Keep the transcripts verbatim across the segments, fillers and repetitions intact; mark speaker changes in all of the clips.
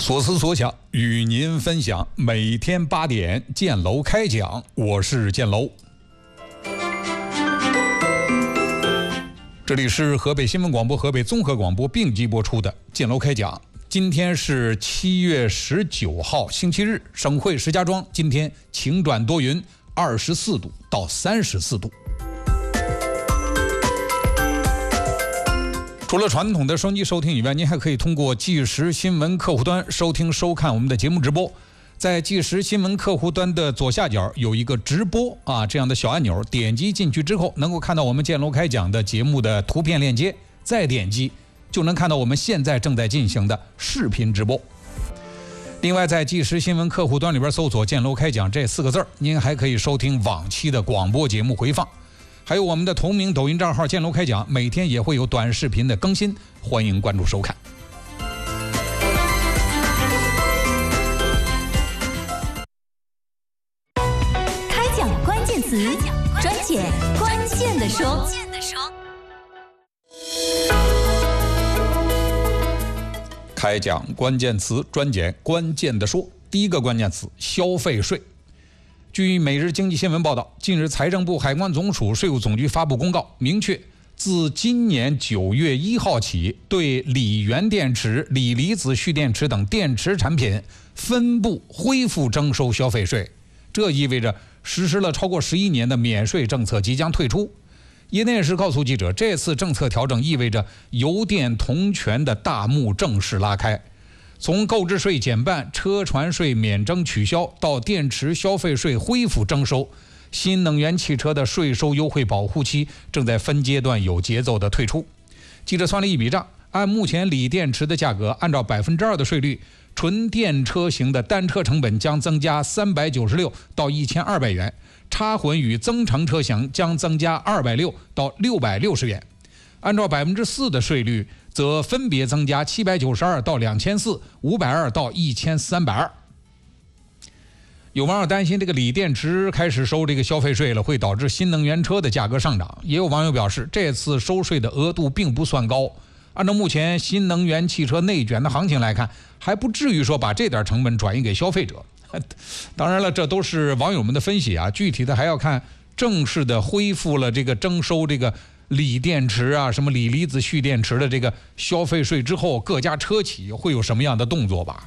Speaker 1: 所思所想与您分享，每天八点建楼开讲，我是建楼。这里是河北新闻广播、河北综合广播并机播出的建楼开讲。今天是七月十九号，星期日，省会石家庄今天晴转多云，二十四度到三十四度。除了传统的收音机收听以外，您还可以通过即时新闻客户端收听收看我们的节目直播。在即时新闻客户端的左下角有一个直播啊这样的小按钮，点击进去之后能够看到我们建楼开讲的节目的图片链接，再点击就能看到我们现在正在进行的视频直播。另外，在即时新闻客户端里边搜索建楼开讲这四个字，您还可以收听往期的广播节目回放。还有我们的同名抖音账号建楼开讲，每天也会有短视频的更新，欢迎关注收看。
Speaker 2: 开讲关键词，专解关键的说。
Speaker 1: 开讲关键词，专解关键的说。第一个关键词：消费税。据每日经济新闻报道，近日财政部、海关总署、税务总局发布公告，明确自今年九月一号起，对锂源电池、锂离子蓄电池等电池产品分部恢复征收消费税。这意味着实施了超过十一年的免税政策即将退出。业内人士告诉记者，这次政策调整意味着油电同权的大幕正式拉开。从购置税减半、车船税免征取消到电池消费税恢复征收，新能源汽车的税收优惠保护期正在分阶段有节奏的退出。记者算了一笔账，按目前锂电池的价格，按照百分之二的税率，纯电车型的单车成本将增加三百九十六到一千二百元，插混与增程车型将增加二百六到六百六十元。按照百分之四的税率，则分别增加七百九十二到两千四、五百二到一千三百二。有网友担心这个锂电池开始收这个消费税了，会导致新能源车的价格上涨。也有网友表示，这次收税的额度并不算高，按照目前新能源汽车内卷的行情来看，还不至于说把这点成本转移给消费者。当然了，这都是网友们的分析啊，具体的还要看正式的恢复了这个征收这个锂电池啊，什么锂离子蓄电池的这个消费税之后，各家车企会有什么样的动作吧。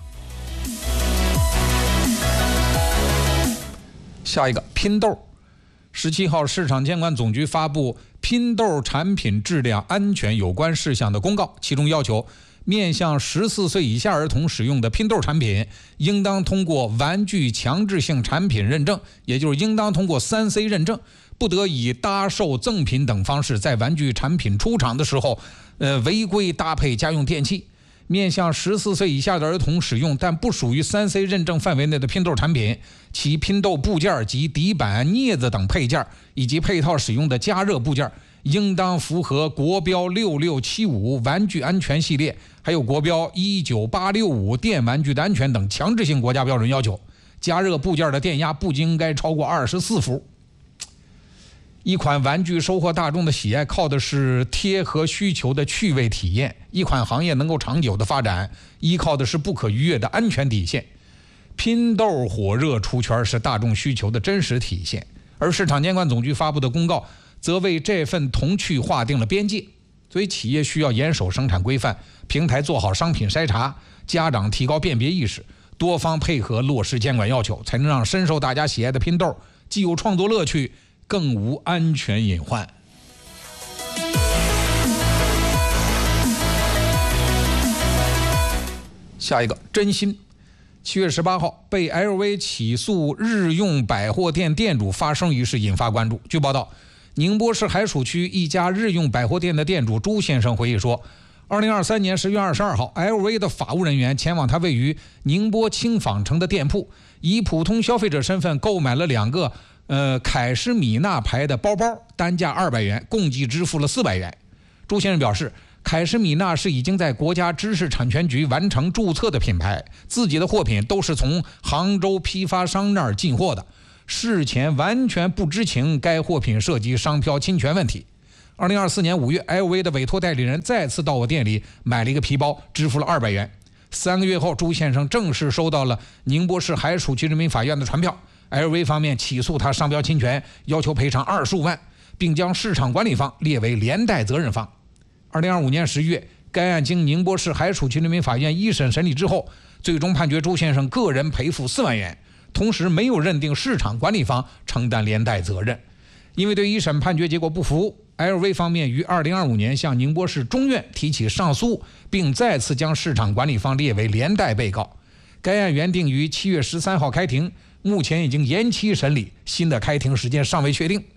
Speaker 1: 下一个，拼豆。十七号，市场监管总局发布拼豆产品质量安全有关事项的公告，其中要求面向十四岁以下儿童使用的拼豆产品，应当通过玩具强制性产品认证，也就是应当通过三 C 认证，不得以搭售、赠品等方式在玩具产品出厂的时候，呃，违规搭配家用电器。面向十四岁以下的儿童使用但不属于三 C 认证范围内的拼豆产品，其拼豆部件及底板、镊子等配件以及配套使用的加热部件，应当符合国标六六七五玩具安全系列，还有国标一九八六五电玩具的安全等强制性国家标准要求。加热部件的电压不应该超过二十四伏。一款玩具收获大众的喜爱，靠的是贴合需求的趣味体验；一款行业能够长久的发展，依靠的是不可逾越的安全底线。拼豆火热出圈是大众需求的真实体现，而市场监管总局发布的公告则为这份童趣划定了边界。所以企业需要严守生产规范，平台做好商品筛查，家长提高辨别意识，多方配合落实监管要求，才能让深受大家喜爱的拼豆既有创作乐趣，更无安全隐患。下一个，真心。七月十八号，被 L V 起诉日用百货店店主发生一事引发关注。据报道，宁波市海曙区一家日用百货店的店主朱先生回忆说，二零二三年十月二十二号 ，L V 的法务人员前往他位于宁波青纺城的店铺，以普通消费者身份购买了两个呃，凯诗米娜牌的包包，单价二百元，共计支付了四百元。朱先生表示，凯诗米娜是已经在国家知识产权局完成注册的品牌，自己的货品都是从杭州批发商那儿进货的，事前完全不知情该货品涉及商标侵权问题。二零二四年五月 ，L V 的委托代理人再次到我店里买了一个皮包，支付了二百元。 三个月后，朱先生正式收到了宁波市海曙区人民法院的传票 ，L V 方面起诉他商标侵权，要求赔偿二十五万，并将市场管理方列为连带责任方。二零二五年十一月，该案经宁波市海曙区人民法院一审审理之后，最终判决朱先生个人赔付四万元，同时没有认定市场管理方承担连带责任。因为对一审判决结果不服， L V 方面于二零二五年向宁波市中院提起上诉，并再次将市场管理方列为连带被告。该案原定于七月十三号开庭，目前已经延期审理，新的开庭时间尚未确定。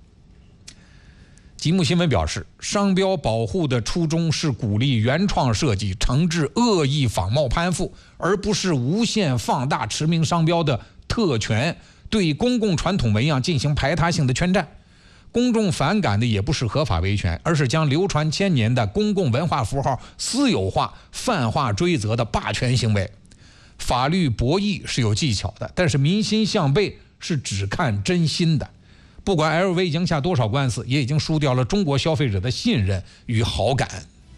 Speaker 1: 吉木新闻表示，商标保护的初衷是鼓励原创设计，惩治恶意仿冒攀附，而不是无限放大驰名商标的特权，对公共传统纹样进行排他性的圈占。公众反感的也不是合法维权，而是将流传千年的公共文化符号私有化、泛化追责的霸权行为。法律博弈是有技巧的，但是民心向背是只看真心的。不管 L V 赢下多少官司，也已经输掉了中国消费者的信任与好感。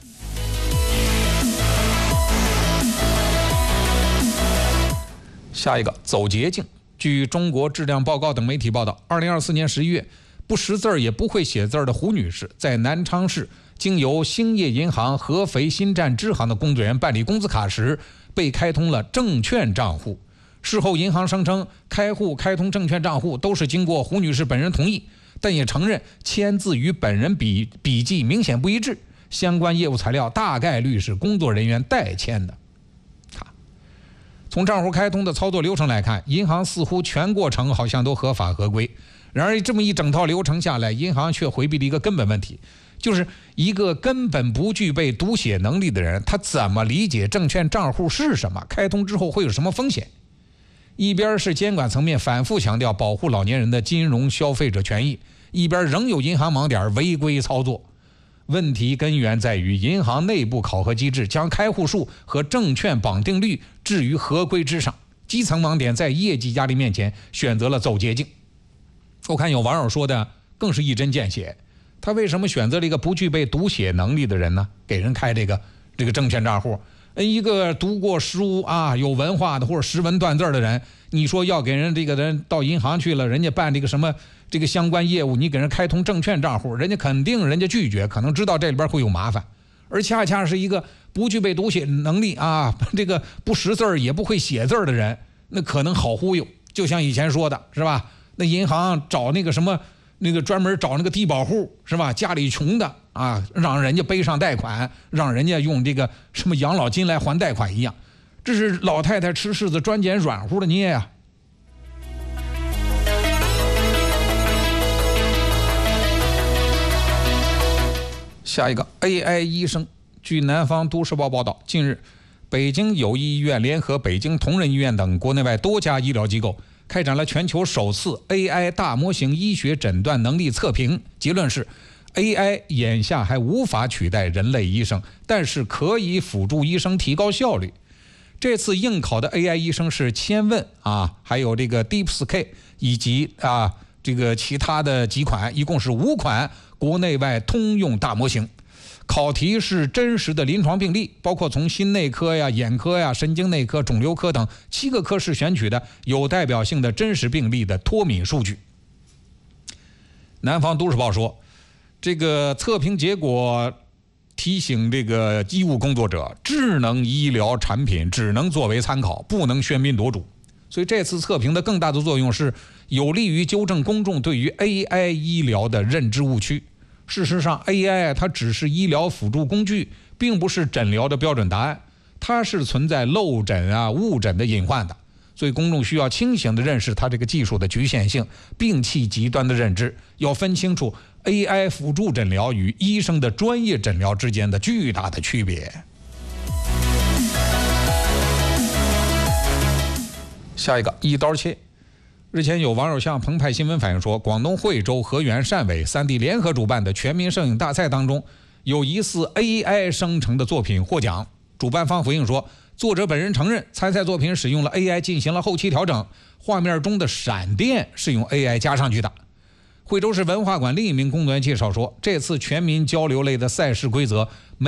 Speaker 1: 下一个，走捷径。据中国质量报告等媒体报道，二零二四年十一月，不识字儿也不会写字儿的胡女士在南昌市经由兴业银行合肥新站支行的工作人员办理工资卡时，被开通了证券账户。事后银行声称开户开通证券账户都是经过胡女士本人同意，但也承认签字与本人笔笔迹明显不一致，相关业务材料大概率是工作人员代签的。从账户开通的操作流程来看，银行似乎全过程好像都合法合规。然而这么一整套流程下来，银行却回避了一个根本问题，就是一个根本不具备读写能力的人，他怎么理解证券账户是什么，开通之后会有什么风险？一边是监管层面反复强调保护老年人的金融消费者权益，一边仍有银行盲点违规操作。问题根源在于银行内部考核机制将开户数和证券绑定率置于合规之上，基层网点在业绩压力面前选择了走捷径。我看有网友说的更是一针见血，他为什么选择了一个不具备读写能力的人呢？给人开这个这个证券账户，一个读过书啊有文化的或者识文断字的人，你说要给人这个人到银行去了，人家办这个什么这个相关业务，你给人开通证券账户，人家肯定人家拒绝，可能知道这里边会有麻烦。而恰恰是一个不具备读写能力啊，这个不识字也不会写字的人，那可能好忽悠。就像以前说的是吧，那银行找那个什么那个专门找那个低保户是吧，家里穷的啊，让人家背上贷款，让人家用这个什么养老金来还贷款一样，这是老太太吃柿子专捡软乎的捏呀、啊。下一个 A I 医生，据南方都市报报道，近日北京友谊医院联合北京同仁医院等国内外多家医疗机构开展了全球首次 A I 大模型医学诊断能力测评，结论是 A I 眼下还无法取代人类医生，但是可以辅助医生提高效率。这次应考的 A I 医生是千问啊，还有这个 DeepSky 以及啊这个其他的几款，一共是五款国内外通用大模型。考题是真实的临床病例，包括从心内科呀、眼科呀、神经内科、肿瘤科等七个科室选取的有代表性的真实病例的脱敏数据。南方都市报说，这个测评结果提醒这个医务工作者，智能医疗产品只能作为参考，不能喧宾夺主。所以这次测评的更大的作用是有利于纠正公众对于 A I 医疗的认知误区。事实上 A I 它只是医疗辅助工具，并不是诊疗的标准答案，它是存在漏诊啊、误诊的隐患的。所以公众需要清醒地认识它这个技术的局限性，摒弃极端的认知，要分清楚 A I 辅助诊疗与医生的专业诊疗之间的巨大的区别。下一个一刀切。日前有网友向澎湃新闻反映说，广东惠州、河源、汕尾三地联合主办的全民摄影大赛当中，有疑似 A I 生成的作品获奖。主办方回应说，作者本人承认参赛作品使用了 A I 进行了后期调整，画面中的闪电是用 A I 加上去的。惠州市文化馆另一名工作人员介绍说，这次全民交流类的赛事规则